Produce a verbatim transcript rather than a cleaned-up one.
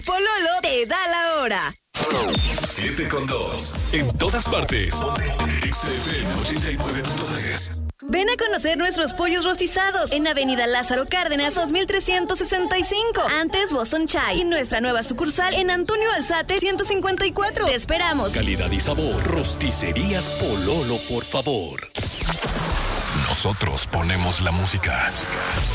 Pololo te da la hora. siete con dos. En todas partes. X F M ochenta y nueve punto tres. Ven a conocer nuestros pollos rostizados en Avenida Lázaro Cárdenas dos mil trescientos sesenta y cinco, antes Boston Chai, y nuestra nueva sucursal en Antonio Alzate ciento cincuenta y cuatro. Te esperamos. Calidad y sabor. Rosticerías Pololo, por favor. Nosotros ponemos la música.